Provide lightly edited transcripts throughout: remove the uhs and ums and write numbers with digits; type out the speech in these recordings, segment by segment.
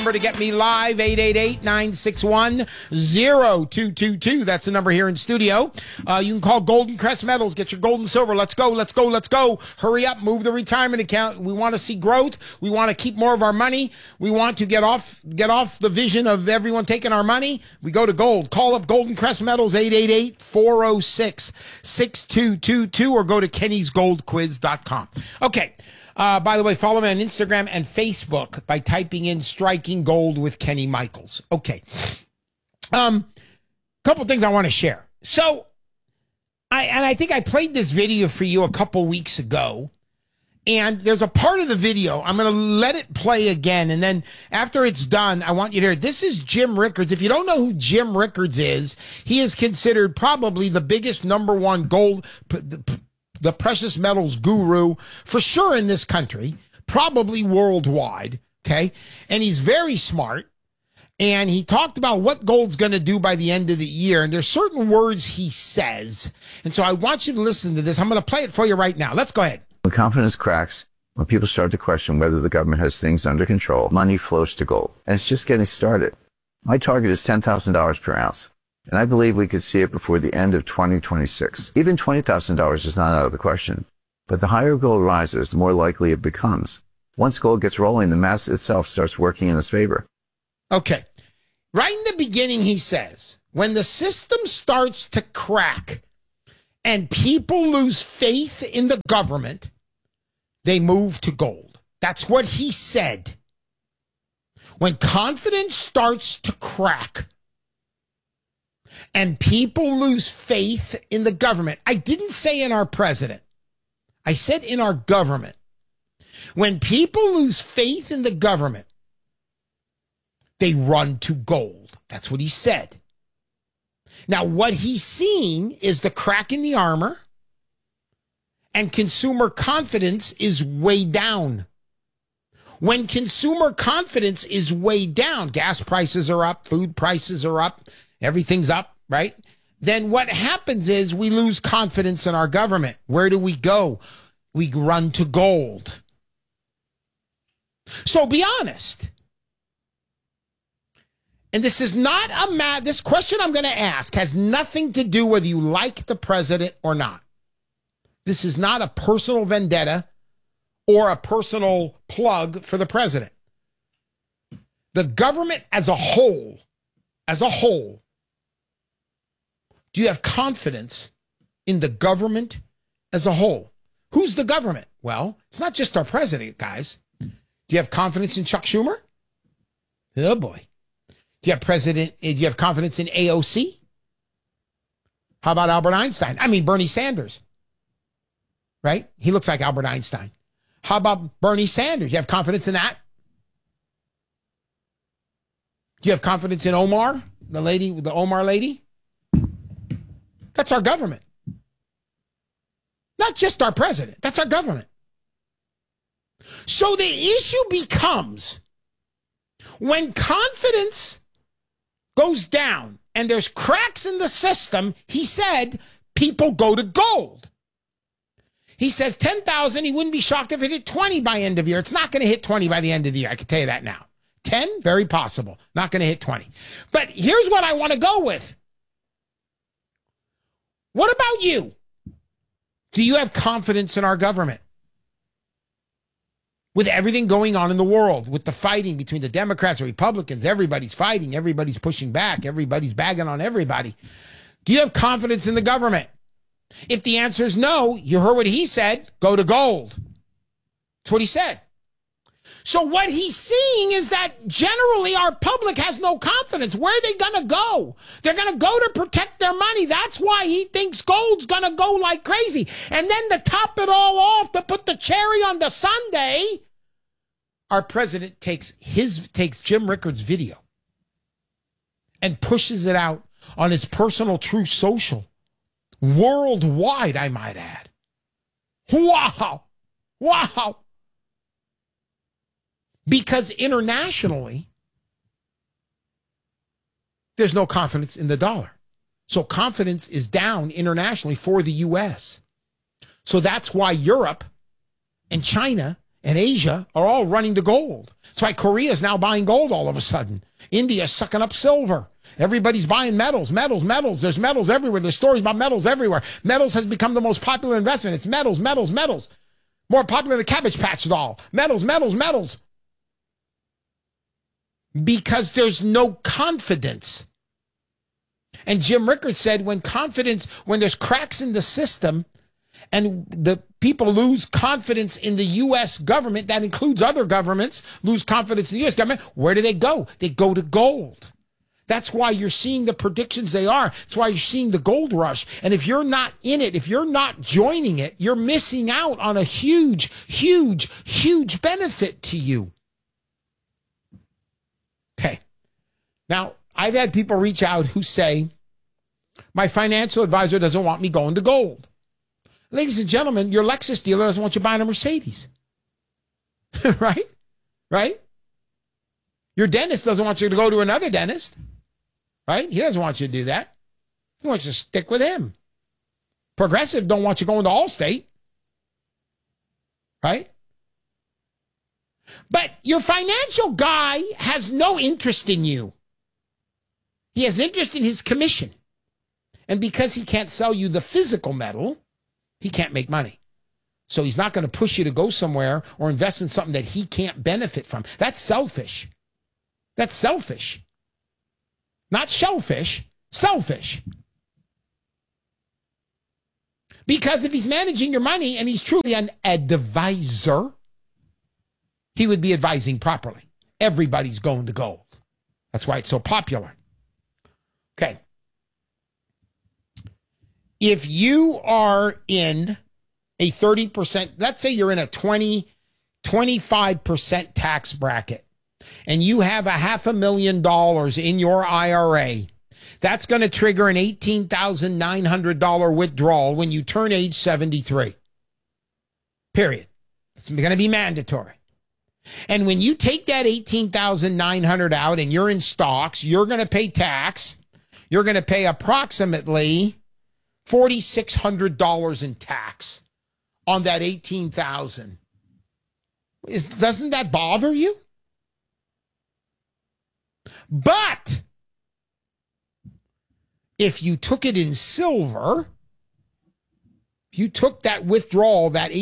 Number to get me live, 888-961-0222. That's the number here in studio. You can call Golden Crest Metals. Get your gold and silver. Let's go, let's go, let's go. Hurry up, move the retirement account. We want to see growth. We want to keep more of our money. We want to get off the vision of everyone taking our money. We go to gold. Call up Golden Crest Metals, 888-406-6222, or go to kennysgoldquiz.com. Okay. By the way, follow me on Instagram and Facebook by typing in Striking Gold with Kenny Michaels. Okay. Couple things I want to share. So, I think I played this video for you a couple weeks ago, and there's a part of the video, I'm going to let it play again, and then after it's done, I want you to hear it. This is Jim Rickards. If you don't know who Jim Rickards is, he is considered probably the biggest number one gold the precious metals guru for sure in this country, probably worldwide, okay? And he's very smart, and he talked about what gold's going to do by the end of the year, and there's certain words he says, and so I want you to listen to this. I'm going to play it for you right now. Let's go ahead. When confidence cracks, when people start to question whether the government has things under control, money flows to gold, and it's just getting started. My target is $10,000 per ounce. And I believe we could see it before the end of 2026. Even $20,000 is not out of the question. But the higher gold rises, the more likely it becomes. Once gold gets rolling, the math itself starts working in its favor. Okay. Right in the beginning, he says, when the system starts to crack and people lose faith in the government, they move to gold. That's what he said. When confidence starts to crack and people lose faith in the government. I didn't say in our president. I said in our government. When people lose faith in the government, they run to gold. That's what he said. Now, what he's seeing is the crack in the armor, and consumer confidence is way down. When consumer confidence is way down, gas prices are up, food prices are up, everything's up. Right? Then what happens is we lose confidence in our government. Where do we go? We run to gold. So be honest. And this is not this question I'm going to ask has nothing to do whether you like the president or not. This is not a personal vendetta or a personal plug for the president. The government as a whole, do you have confidence in the government as a whole? Who's the government? Well, it's not just our president, guys. Do you have confidence in Chuck Schumer? Oh, boy. Do you have confidence in AOC? How about Albert Einstein? I mean, Bernie Sanders. Right? He looks like Albert Einstein. How about Bernie Sanders? You have confidence in that? Do you have confidence in Omar, the Omar lady? That's our government. Not just our president. That's our government. So the issue becomes when confidence goes down and there's cracks in the system, he said, people go to gold. He says 10,000, he wouldn't be shocked if it hit 20 by end of year. It's not going to hit 20 by the end of the year. I can tell you that now. 10, very possible. Not going to hit 20. But here's what I want to go with. What about you? Do you have confidence in our government? With everything going on in the world, with the fighting between the Democrats and Republicans, everybody's fighting, everybody's pushing back, everybody's bagging on everybody. Do you have confidence in the government? If the answer is no, you heard what he said, go to gold. That's what he said. So what he's seeing is that generally our public has no confidence. Where are they going to go? They're going to go to protect their money. That's why he thinks gold's going to go like crazy. And then to top it all off, to put the cherry on the sundae, our president takes Jim Rickards' video and pushes it out on his personal Truth Social. Worldwide, I might add. Wow. Wow. Because internationally, there's no confidence in the dollar. So confidence is down internationally for the U.S. So that's why Europe and China and Asia are all running to gold. That's why Korea is now buying gold all of a sudden. India is sucking up silver. Everybody's buying metals. There's metals everywhere. There's stories about metals everywhere. Metals has become the most popular investment. It's metals. More popular than the Cabbage Patch Doll. Metals. Because there's no confidence. And Jim Rickards said when there's cracks in the system and the people lose confidence in the U.S. government, that includes other governments, lose confidence in the U.S. government, where do they go? They go to gold. That's why you're seeing the predictions they are. That's why you're seeing the gold rush. And if you're not in it, if you're not joining it, you're missing out on a huge benefit to you. Okay. Now, I've had people reach out who say, my financial advisor doesn't want me going to gold. Ladies and gentlemen, your Lexus dealer doesn't want you buying a Mercedes. Right? Your dentist doesn't want you to go to another dentist. Right? He doesn't want you to do that. He wants you to stick with him. Progressive don't want you going to Allstate. Right? But your financial guy has no interest in you. He has interest in his commission. And because he can't sell you the physical metal, he can't make money. So he's not going to push you to go somewhere or invest in something that he can't benefit from. That's selfish. Not shellfish, selfish. Because if he's managing your money and he's truly an advisor, he would be advising properly. Everybody's going to gold. That's why it's so popular. Okay. If you are in a 30%, let's say you're in a 25% tax bracket, and you have $500,000 in your IRA, that's going to trigger an $18,900 withdrawal when you turn age 73. Period. It's going to be mandatory. And when you take that $18,900 out and you're in stocks, you're going to pay tax. You're going to pay approximately $4,600 in tax on that $18,000. Doesn't that bother you? But if you took it in silver, if you took that withdrawal, that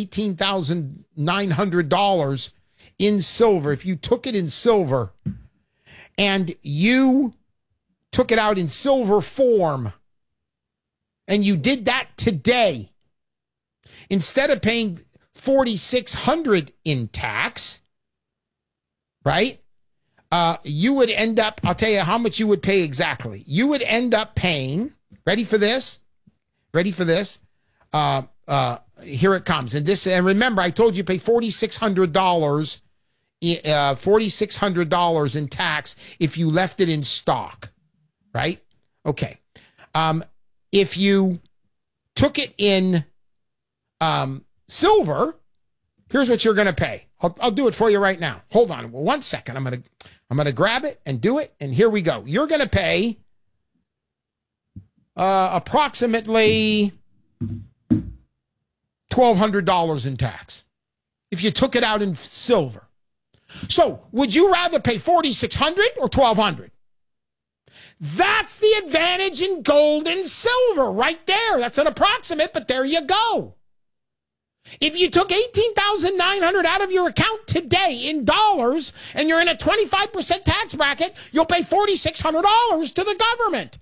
$18,900 in silver, if you took it in silver and you took it out in silver form and you did that today, instead of paying $4,600 in tax, right? You would end up, I'll tell you how much you would pay exactly. You would end up paying, ready for this? Here it comes. And remember, I told you pay $4,600 in tax if you left it in stock, right? Okay. If you took it in silver, here's what you're going to pay. I'll do it for you right now. Hold on 1 second. I'm going to grab it and do it. And here we go. You're going to pay approximately $1,200 in tax if you took it out in silver. So would you rather pay $4,600 or $1,200? That's the advantage in gold and silver right there. That's an approximate, but there you go. If you took $18,900 out of your account today in dollars and you're in a 25% tax bracket, you'll pay $4,600 to the government.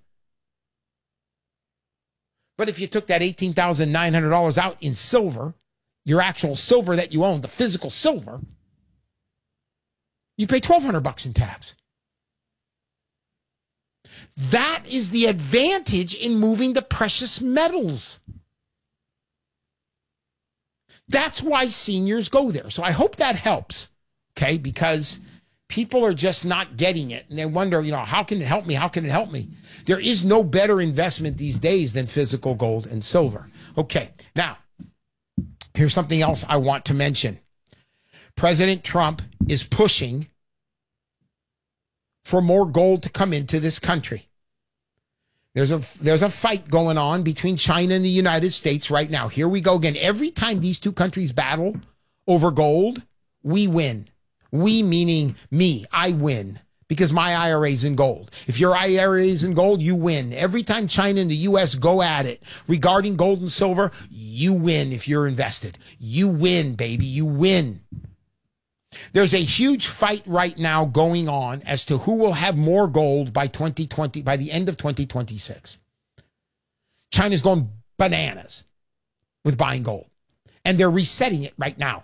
But if you took that $18,900 out in silver, your actual silver that you own, the physical silver, you pay $1,200 in tax. That is the advantage in moving the precious metals. That's why seniors go there. So I hope that helps, okay? Because people are just not getting it. And they wonder, how can it help me? How can it help me? There is no better investment these days than physical gold and silver. Okay, now, here's something else I want to mention. President Trump is pushing for more gold to come into this country. There's a fight going on between China and the United States right now. Here we go again. Every time these two countries battle over gold, we win. We meaning me, I win because my IRA is in gold. If your IRA is in gold, you win. Every time China and the U.S. go at it regarding gold and silver, you win if you're invested. You win, baby. You win. There's a huge fight right now going on as to who will have more gold by 2020, by the end of 2026. China's going bananas with buying gold, and they're resetting it right now.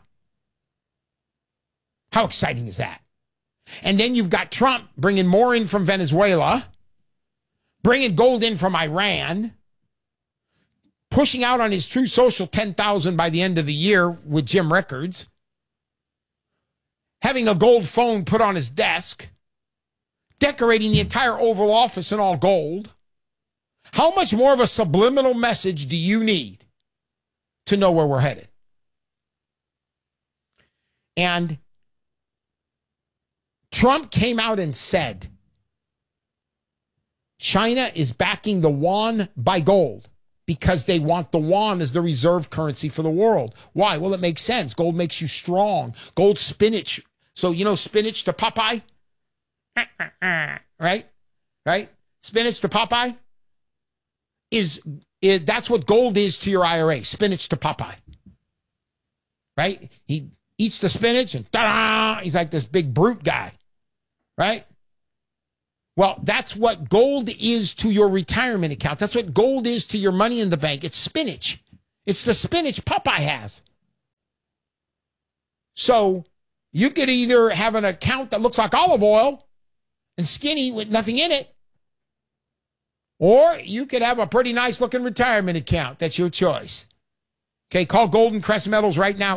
How exciting is that? And then you've got Trump bringing more in from Venezuela, bringing gold in from Iran, pushing out on his True Social 10,000 by the end of the year with Jim Rickards, having a gold phone put on his desk, decorating the entire Oval Office in all gold. How much more of a subliminal message do you need to know where we're headed? And Trump came out and said, China is backing the yuan by gold because they want the yuan as the reserve currency for the world. Why? Well, it makes sense. Gold makes you strong. Gold spinach. So, you know, spinach to Popeye? Right? Right? Spinach to Popeye? That's what gold is to your IRA. Spinach to Popeye. Right? He eats the spinach and ta-da! He's like this big brute guy. Right? Well, that's what gold is to your retirement account. That's what gold is to your money in the bank. It's spinach. It's the spinach Popeye has. So you could either have an account that looks like olive oil and skinny with nothing in it, or you could have a pretty nice looking retirement account. That's your choice. Okay, call Golden Crest Metals right now,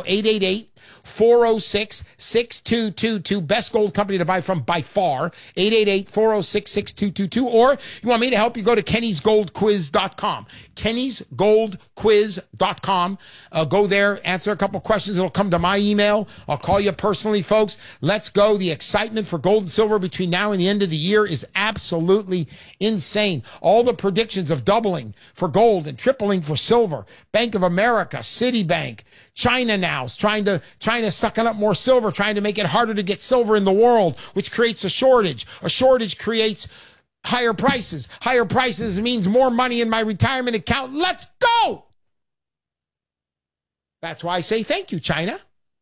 888-406-6222. Best gold company to buy from by far, 888-406-6222. Or you want me to help you, go to kennysgoldquiz.com. kennysgoldquiz.com. Go there, answer a couple questions. It'll come to my email. I'll call you personally, folks. Let's go. The excitement for gold and silver between now and the end of the year is absolutely insane. All the predictions of doubling for gold and tripling for silver. Bank of America, Citibank, China now is China sucking up more silver, trying to make it harder to get silver in the world, which creates a shortage. A shortage creates higher prices. Higher prices means more money in my retirement account. Let's go. That's why I say thank you, China.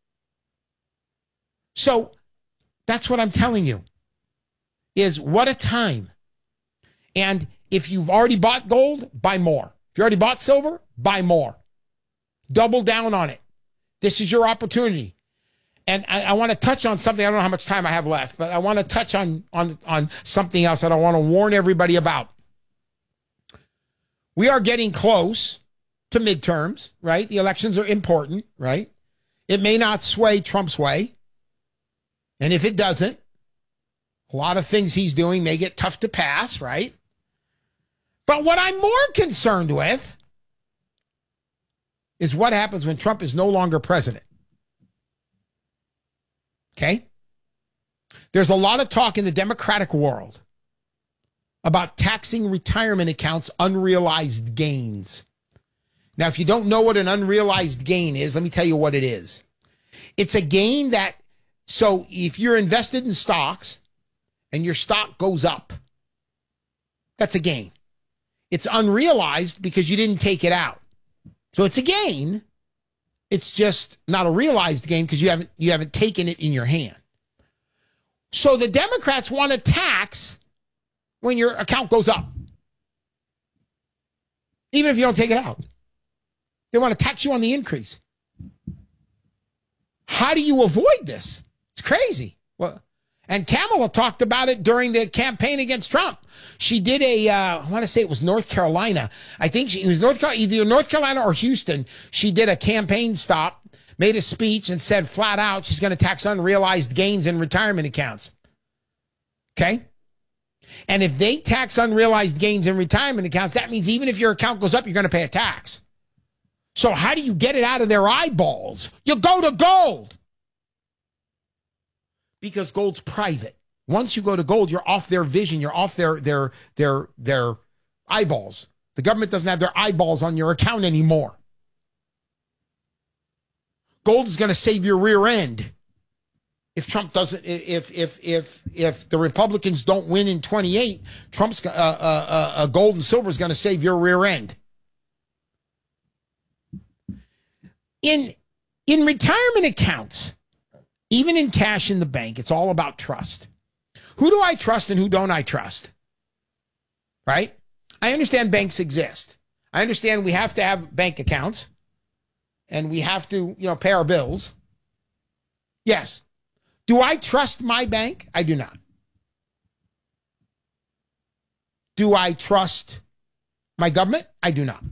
So that's what I'm telling you, is what a time. And if you've already bought gold, buy more. If you already bought silver, buy more. Double down on it. This is your opportunity. And I want to touch on something. I don't know how much time I have left, but I want to touch on something else that I want to warn everybody about. We are getting close to midterms, right? The elections are important, right? It may not sway Trump's way. And if it doesn't, a lot of things he's doing may get tough to pass, right? But what I'm more concerned with is what happens when Trump is no longer president. Okay? There's a lot of talk in the Democratic world about taxing retirement accounts unrealized gains. Now, if you don't know what an unrealized gain is, let me tell you what it is. It's a gain that, so if you're invested in stocks and your stock goes up, that's a gain. It's unrealized because you didn't take it out. So it's a gain. It's just not a realized gain because you haven't taken it in your hand. So the Democrats want to tax when your account goes up, even if you don't take it out. They want to tax you on the increase. How do you avoid this? It's crazy. Well, and Kamala talked about it during the campaign against Trump. She did I want to say it was North Carolina. I think it was either North Carolina or Houston. She did a campaign stop, made a speech, and said flat out she's going to tax unrealized gains in retirement accounts. Okay? And if they tax unrealized gains in retirement accounts, that means even if your account goes up, you're going to pay a tax. So how do you get it out of their eyeballs? You go to gold. Because gold's private. Once you go to gold, you're off their vision. You're off their eyeballs. The government doesn't have their eyeballs on your account anymore. Gold is going to save your rear end. If Trump doesn't, if the Republicans don't win in 28, Trump's gold and silver is going to save your rear end. In retirement accounts, even in cash in the bank, it's all about trust. Who do I trust and who don't I trust? Right? I understand banks exist. I understand we have to have bank accounts and we have to, pay our bills. Yes. Do I trust my bank? I do not. Do I trust my government? I do not.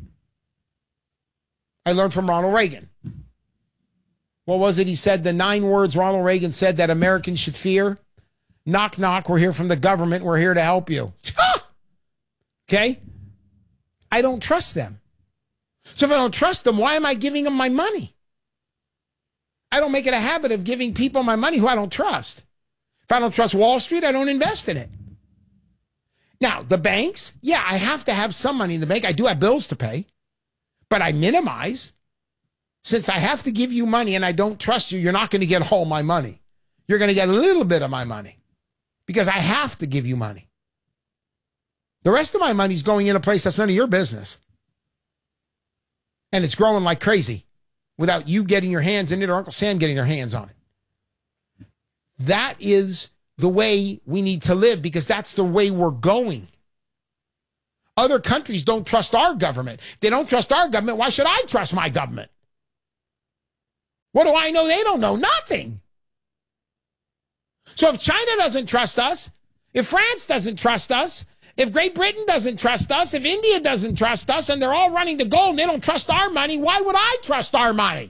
I learned from Ronald Reagan. What was it he said? The 9 words Ronald Reagan said that Americans should fear. Knock, knock. We're here from the government. We're here to help you. Okay? I don't trust them. So if I don't trust them, why am I giving them my money? I don't make it a habit of giving people my money who I don't trust. If I don't trust Wall Street, I don't invest in it. Now, the banks, yeah, I have to have some money in the bank. I do have bills to pay, but I minimize. Since I have to give you money and I don't trust you, you're not going to get all my money. You're going to get a little bit of my money because I have to give you money. The rest of my money is going in a place that's none of your business. And it's growing like crazy without you getting your hands in it or Uncle Sam getting their hands on it. That is the way we need to live because that's the way we're going. Other countries don't trust our government. If they don't trust our government, why should I trust my government? What do I know? They don't know nothing. So if China doesn't trust us, if France doesn't trust us, if Great Britain doesn't trust us, if India doesn't trust us, and they're all running to gold and they don't trust our money, why would I trust our money?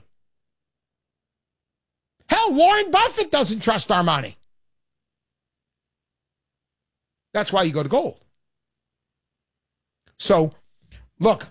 Hell, Warren Buffett doesn't trust our money. That's why you go to gold. So, look,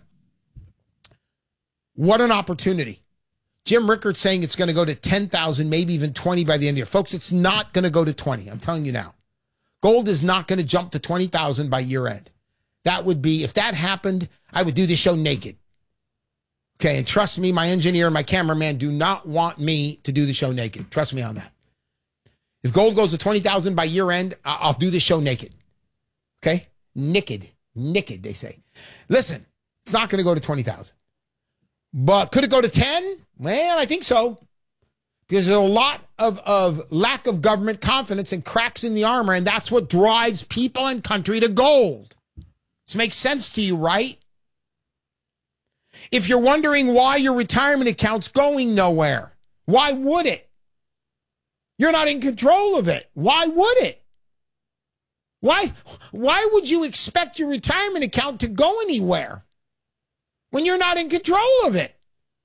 what an opportunity. Jim Rickards saying it's going to go to 10,000, maybe even 20 by the end of the year. Folks, it's not going to go to 20. I'm telling you now. Gold is not going to jump to 20,000 by year end. That would be, if that happened, I would do this show naked. Okay, and trust me, my engineer and my cameraman do not want me to do the show naked. Trust me on that. If gold goes to 20,000 by year end, I'll do this show naked. Okay? Naked, they say. Listen, it's not going to go to 20,000. But could it go to 10? Well, I think so. Because there's a lot of lack of government confidence and cracks in the armor, and that's what drives people and country to gold. This makes sense to you, right? If you're wondering why your retirement account's going nowhere, why would it? You're not in control of it. Why would it? Why would you expect your retirement account to go anywhere when you're not in control of it?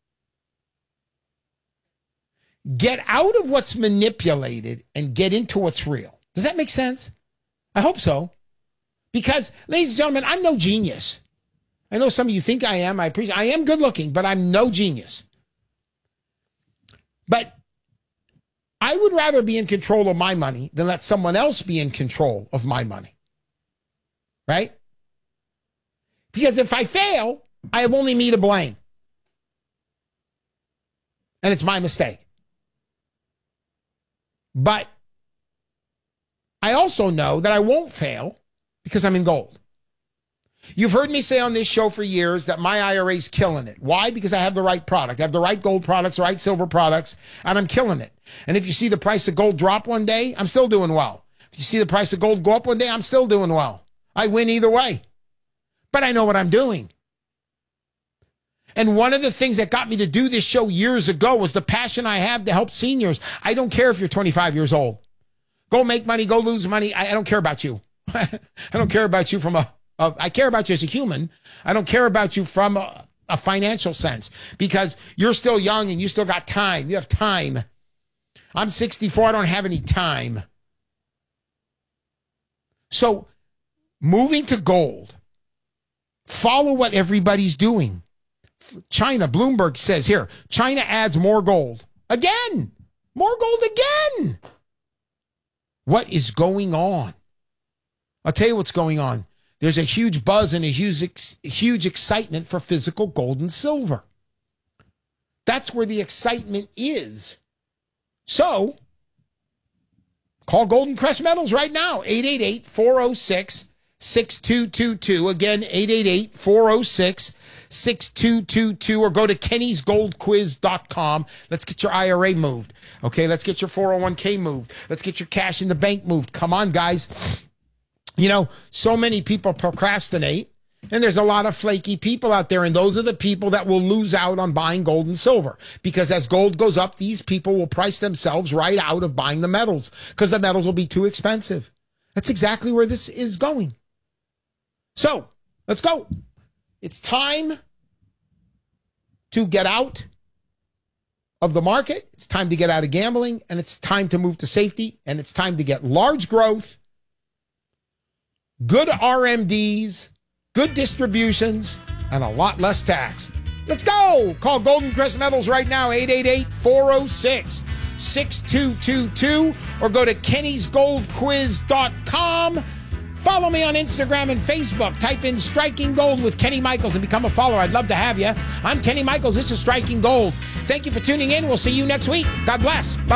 Get out of what's manipulated and get into what's real. Does that make sense? I hope so. Because, ladies and gentlemen, I'm no genius. I know some of you think I am. I am good looking, but I'm no genius. But I would rather be in control of my money than let someone else be in control of my money. Right? Because if I fail, I have only me to blame. And it's my mistake. But I also know that I won't fail because I'm in gold. You've heard me say on this show for years that my IRA is killing it. Why? Because I have the right product. I have the right gold products, the right silver products, and I'm killing it. And if you see the price of gold drop one day, I'm still doing well. If you see the price of gold go up one day, I'm still doing well. I win either way. But I know what I'm doing. And one of the things that got me to do this show years ago was the passion I have to help seniors. I don't care if you're 25 years old. Go make money, go lose money. I don't care about you. I don't care about you from I care about you as a human. I don't care about you from a financial sense because you're still young and you still got time. You have time. I'm 64. I don't have any time. So moving to gold, follow what everybody's doing. China, Bloomberg says here, China adds more gold. Again, more gold again. What is going on? I'll tell you what's going on. There's a huge buzz and a huge excitement for physical gold and silver. That's where the excitement is. So, Call Golden Crest Metals right now, 888-406-6222. Again, 888-406-6222, or go to kennysgoldquiz.com. Let's get your IRA moved. Okay, let's get your 401k moved. Let's get your cash in the bank moved. Come on, guys. You know, so many people procrastinate, and there's a lot of flaky people out there, and those are the people that will lose out on buying gold and silver, because as gold goes up, these people will price themselves right out of buying the metals because the metals will be too expensive. That's exactly where this is going. So let's go. It's time to get out of the market. It's time to get out of gambling, and it's time to move to safety, and it's time to get large growth, good RMDs, good distributions, and a lot less tax. Let's go. Call Golden Crest Metals right now, 888-406-6222, or go to kennysgoldquiz.com. Follow me on Instagram and Facebook. Type in Striking Gold with Kenny Michaels and become a follower. I'd love to have you. I'm Kenny Michaels. This is Striking Gold. Thank you for tuning in. We'll see you next week. God bless. Bye.